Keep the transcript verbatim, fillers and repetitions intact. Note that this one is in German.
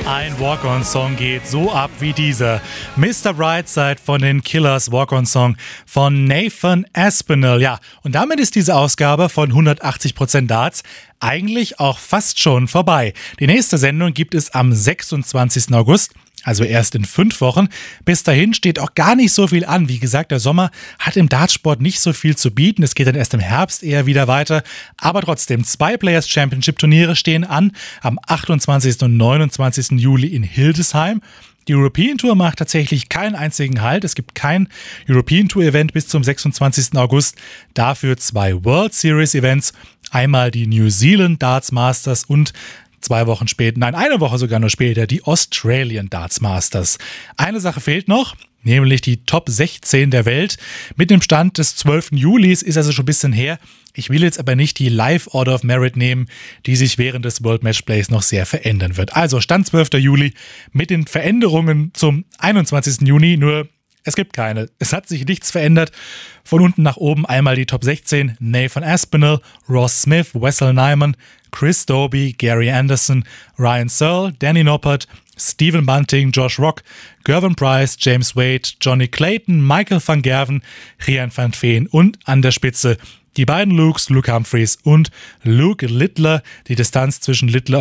Ein Walk-On-Song geht so ab wie dieser. Mister Brightside von den Killers, Walk-On-Song von Nathan Aspinall. Ja, und damit ist diese Ausgabe von hundertachtzig Prozent Darts eigentlich auch fast schon vorbei. Die nächste Sendung gibt es am sechsundzwanzigsten August. Also erst in fünf Wochen. Bis dahin steht auch gar nicht so viel an. Wie gesagt, der Sommer hat im Dartsport nicht so viel zu bieten. Es geht dann erst im Herbst eher wieder weiter. Aber trotzdem, zwei Players Championship Turniere stehen an. Am achtundzwanzigsten und neunundzwanzigsten Juli in Hildesheim. Die European Tour macht tatsächlich keinen einzigen Halt. Es gibt kein European Tour Event bis zum sechsundzwanzigsten August. Dafür zwei World Series Events. Einmal die New Zealand Darts Masters und Zwei Wochen später, nein, eine Woche sogar nur später, die Australian Darts Masters. Eine Sache fehlt noch, nämlich die Top sechzehn der Welt. Mit dem Stand des zwölften Julis ist also schon ein bisschen her. Ich will jetzt aber nicht die Live Order of Merit nehmen, die sich während des World Matchplays noch sehr verändern wird. Also Stand zwölften Juli mit den Veränderungen zum einundzwanzigsten Juni, nur es gibt keine. Es hat sich nichts verändert. Von unten nach oben einmal die Top sechzehn. Nathan Aspinall, Ross Smith, Wessel Nyman, Chris Dobey, Gary Anderson, Ryan Searle, Danny Noppert, Stephen Bunting, Josh Rock, Gervin Price, James Wade, Johnny Clayton, Michael van Gerven, Rian van Veen und an der Spitze die beiden Lukes, Luke Humphreys und Luke Littler. Die Distanz zwischen Littler